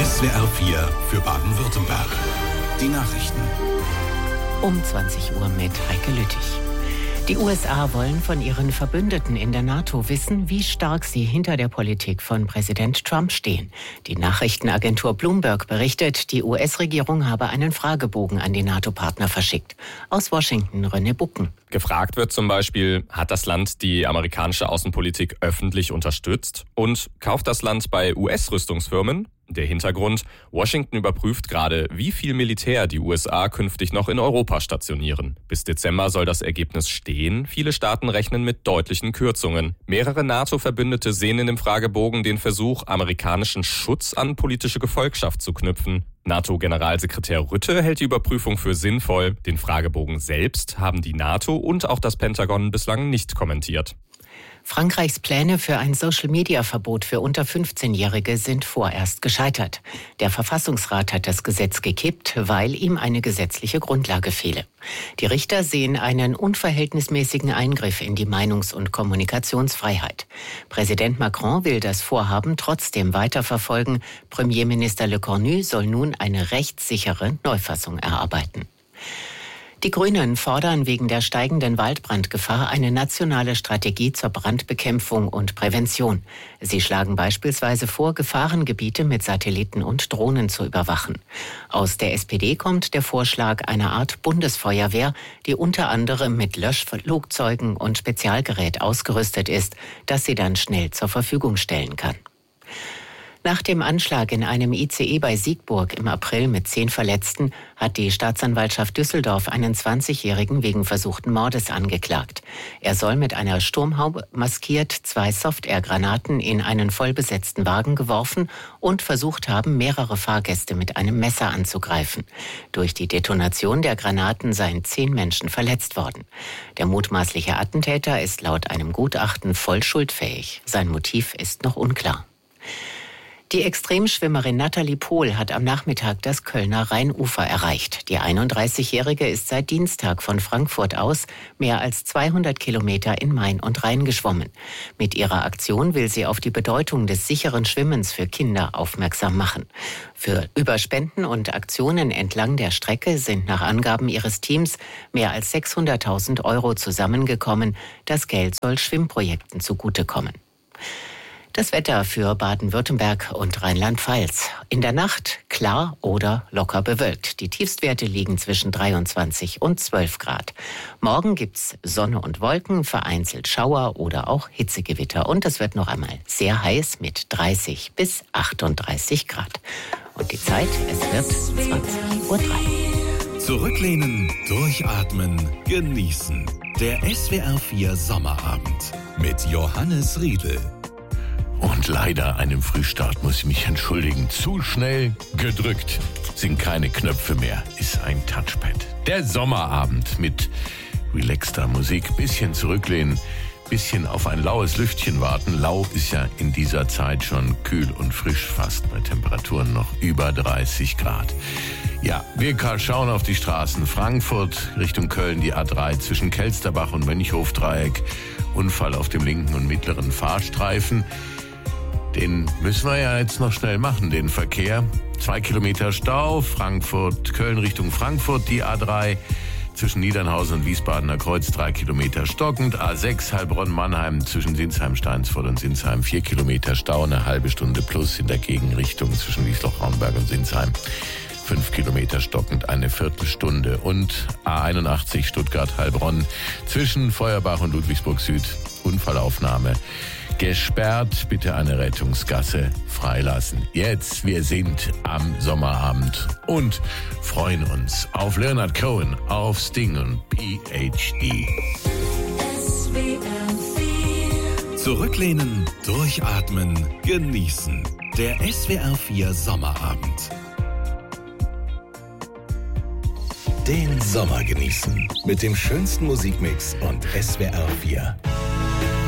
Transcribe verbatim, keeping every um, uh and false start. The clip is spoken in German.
S W R vier für Baden-Württemberg. Die Nachrichten. Um zwanzig Uhr mit Heike Lüttich. Die U S A wollen von ihren Verbündeten in der NATO wissen, wie stark sie hinter der Politik von Präsident Trump stehen. Die Nachrichtenagentur Bloomberg berichtet, die U S-Regierung habe einen Fragebogen an die NATO-Partner verschickt. Aus Washington René Bucken. Gefragt wird zum Beispiel, hat das Land die amerikanische Außenpolitik öffentlich unterstützt? Und kauft das Land bei U S-Rüstungsfirmen? Der Hintergrund: Washington überprüft gerade, wie viel Militär die U S A künftig noch in Europa stationieren. Bis Dezember soll das Ergebnis stehen. Viele Staaten rechnen mit deutlichen Kürzungen. Mehrere NATO-Verbündete sehen in dem Fragebogen den Versuch, amerikanischen Schutz an politische Gefolgschaft zu knüpfen. NATO-Generalsekretär Rutte hält die Überprüfung für sinnvoll. Den Fragebogen selbst haben die NATO und auch das Pentagon bislang nicht kommentiert. Frankreichs Pläne für ein Social-Media-Verbot für unter fünfzehnjährige sind vorerst gescheitert. Der Verfassungsrat hat das Gesetz gekippt, weil ihm eine gesetzliche Grundlage fehle. Die Richter sehen einen unverhältnismäßigen Eingriff in die Meinungs- und Kommunikationsfreiheit. Präsident Macron will das Vorhaben trotzdem weiterverfolgen. Premierminister Le Cornu soll nun eine rechtssichere Neufassung erarbeiten. Die Grünen fordern wegen der steigenden Waldbrandgefahr eine nationale Strategie zur Brandbekämpfung und Prävention. Sie schlagen beispielsweise vor, Gefahrengebiete mit Satelliten und Drohnen zu überwachen. Aus der S P D kommt der Vorschlag einer Art Bundesfeuerwehr, die unter anderem mit Löschflugzeugen und Spezialgerät ausgerüstet ist, das sie dann schnell zur Verfügung stellen kann. Nach dem Anschlag in einem I C E bei Siegburg im April mit zehn Verletzten hat die Staatsanwaltschaft Düsseldorf einen zwanzigjährigen wegen versuchten Mordes angeklagt. Er soll mit einer Sturmhaube maskiert zwei Soft-Air-Granaten in einen vollbesetzten Wagen geworfen und versucht haben, mehrere Fahrgäste mit einem Messer anzugreifen. Durch die Detonation der Granaten seien zehn Menschen verletzt worden. Der mutmaßliche Attentäter ist laut einem Gutachten voll schuldfähig. Sein Motiv ist noch unklar. Die Extremschwimmerin Nathalie Pohl hat am Nachmittag das Kölner Rheinufer erreicht. Die einunddreißigjährige ist seit Dienstag von Frankfurt aus mehr als zweihundert Kilometer in Main und Rhein geschwommen. Mit ihrer Aktion will sie auf die Bedeutung des sicheren Schwimmens für Kinder aufmerksam machen. Für Überspenden und Aktionen entlang der Strecke sind nach Angaben ihres Teams mehr als sechshunderttausend Euro zusammengekommen. Das Geld soll Schwimmprojekten zugutekommen. Das Wetter für Baden-Württemberg und Rheinland-Pfalz. In der Nacht klar oder locker bewölkt. Die Tiefstwerte liegen zwischen dreiundzwanzig und zwölf Grad. Morgen gibt's Sonne und Wolken, vereinzelt Schauer oder auch Hitzegewitter. Und es wird noch einmal sehr heiß mit dreißig bis achtunddreißig Grad. Und die Zeit, es wird zwanzig Uhr drei. Zurücklehnen, durchatmen, genießen. Der S W R vier Sommerabend mit Johannes Riedl. Und leider einem Frühstart muss ich mich entschuldigen. Zu schnell gedrückt. Sind keine Knöpfe mehr. Ist ein Touchpad. Der Sommerabend mit relaxter Musik. Bisschen zurücklehnen. Bisschen auf ein laues Lüftchen warten. Lau ist ja in dieser Zeit schon kühl und frisch, fast bei Temperaturen noch über dreißig Grad. Ja, wir schauen auf die Straßen. Frankfurt Richtung Köln, die A drei zwischen Kelsterbach und Mönchhof-Dreieck. Unfall auf dem linken und mittleren Fahrstreifen. Den müssen wir ja jetzt noch schnell machen, den Verkehr. Zwei Kilometer Stau, Frankfurt, Köln Richtung Frankfurt, die A drei zwischen Niedernhausen und Wiesbadener Kreuz, drei Kilometer stockend. A sechs Heilbronn-Mannheim zwischen Sinsheim, Steinsfurt und Sinsheim, vier Kilometer Stau, eine halbe Stunde plus in der Gegenrichtung zwischen Wiesloch-Raunberg und Sinsheim. Fünf Kilometer stockend, eine Viertelstunde. Und A einundachtzig Stuttgart-Heilbronn zwischen Feuerbach und Ludwigsburg Süd, Unfallaufnahme. Gesperrt, bitte eine Rettungsgasse freilassen. Jetzt, wir sind am Sommerabend und freuen uns auf Leonard Cohen, auf Sting und P H D. Zurücklehnen, durchatmen, genießen. Der S W R vier Sommerabend. Den Sommer genießen mit dem schönsten Musikmix und S W R vier.